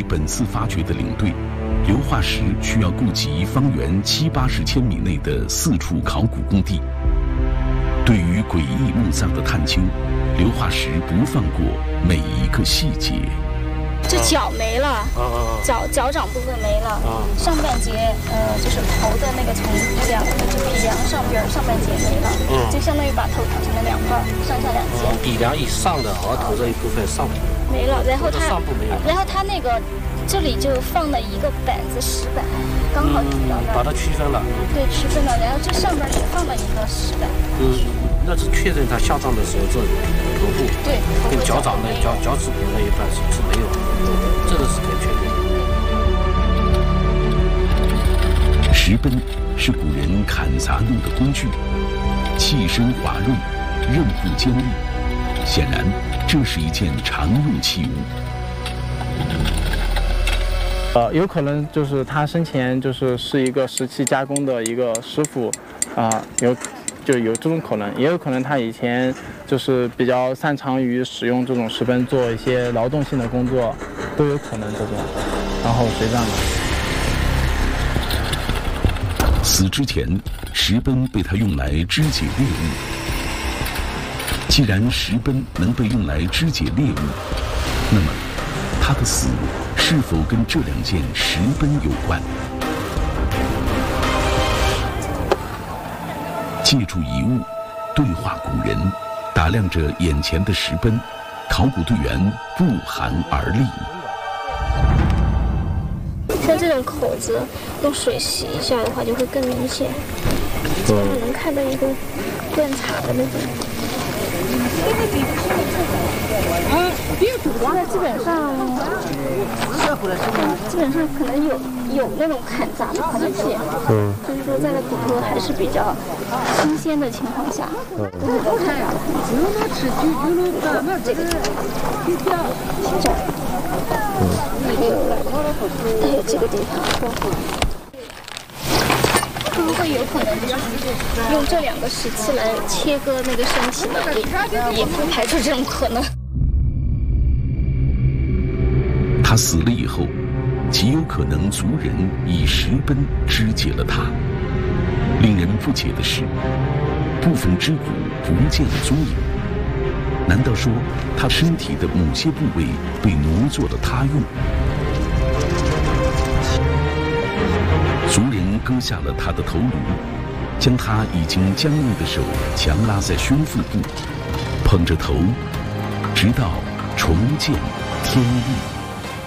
本次发掘的领队，刘化石需要顾及方圆70-80千米内的4处考古工地。对于诡异墓葬的探究，刘化石不放过每一个细节。 这脚没了，脚掌部分没了，上半截就是头的那个从鼻梁上边上半截没了，就相当于把头砍成了2半，上下2截。 鼻梁以上的额头这一部分上部没了，然后上部没有， 然后它那个这里就放了一个板子，石板，刚好抵到那儿， 把它区分了。 对，区分了，然后这上边也放了一个石板。 那是确认他下葬的时候，这头部对跟脚趾骨那一段是没有的，这个是可以确认的。 石奔是古人砍杂用的工具，器身华润，刃部尖利，显然这是一件常用器物。 有可能就是他生前是一个石器加工的一个师傅，就有这种可能，也有可能他以前就是比较擅长于使用这种石奔做一些劳动性的工作，都有可能这种，然后随葬的。 死之前，石奔被他用来肢解猎物。既然石奔能被用来肢解猎物，那么他的死是否跟这2件石奔有关？借助遗物对话古人，打量着眼前的石奔，考古队员不寒而栗。 像这种口子，用水洗一下的话，就会更明显，这样能看到一个断擦的那种。那基本上可能有那种砍砸的痕迹，所以说在那骨头还是比较新鲜的情况下，都能看到。这个这儿，还有这个地方。会不会有可能就是用这2个石器来切割那个身体呢？也不排除这种可能。 他死了以后，极有可能族人以石奔肢解了他。令人不解的是，部分肢骨不见了踪影。难道说他身体的某些部位被挪作了他用？族人割下了他的头颅，将他已经僵硬的手强拉在胸腹部，捧着头，直到重见天日。